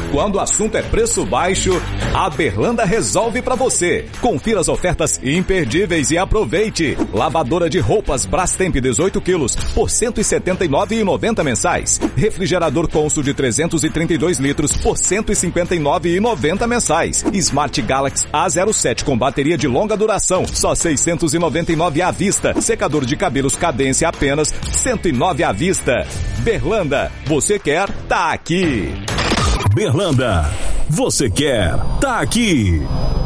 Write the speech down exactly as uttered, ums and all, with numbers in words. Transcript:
Quando o assunto é preço baixo, a Berlanda resolve pra você. Confira as ofertas imperdíveis e aproveite. Lavadora de roupas Brastemp dezoito quilos por cento e setenta e nove reais e noventa centavos mensais. Refrigerador Consul de trezentos e trinta e dois litros por cento e cinquenta e nove reais e noventa centavos mensais. Smart Galaxy A zero sete com bateria de longa duração, só seiscentos e noventa e nove reais à vista. Secador de cabelos Cadência apenas cento e nove reais à vista. Berlanda, você quer, tá aqui. Berlanda, você quer, tá aqui.